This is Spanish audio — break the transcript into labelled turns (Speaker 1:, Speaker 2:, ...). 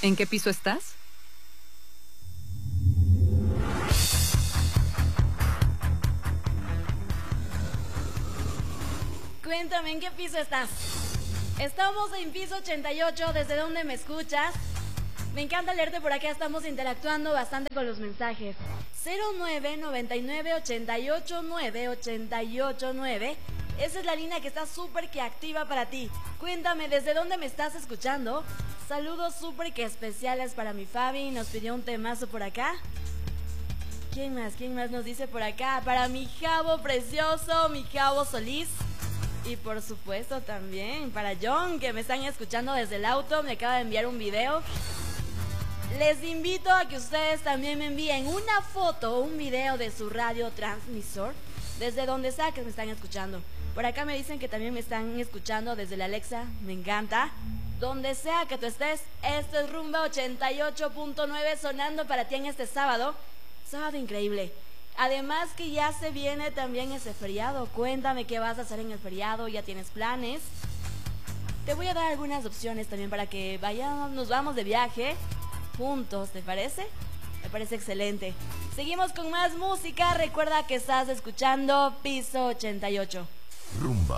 Speaker 1: ¿En qué piso estás?
Speaker 2: Cuéntame, ¿en qué piso estás? Estamos en piso 88, ¿desde dónde me escuchas? Me encanta leerte por acá, estamos interactuando bastante con los mensajes. 0999-889889. Esa es la línea que está súper que activa para ti. Cuéntame, ¿desde dónde me estás escuchando? Saludos súper que especiales para mi Fabi, nos pidió un temazo por acá. ¿Quién más? ¿Quién más nos dice por acá? Para mi Javo precioso, mi Javo Solís. Y por supuesto también para John, que me están escuchando desde el auto, me acaba de enviar un video. Les invito a que ustedes también me envíen una foto o un video de su radio transmisor, desde donde sea que me están escuchando. Por acá me dicen que también me están escuchando desde la Alexa, me encanta. Donde sea que tú estés, esto es Rumba 88.9 sonando para ti en este sábado. Sábado increíble. Además que ya se viene también ese feriado. Cuéntame qué vas a hacer en el feriado, ¿ya tienes planes? Te voy a dar algunas opciones también para que nos vamos de viaje juntos, ¿te parece? Me parece excelente. Seguimos con más música. Recuerda que estás escuchando Piso 88.
Speaker 3: Rumba.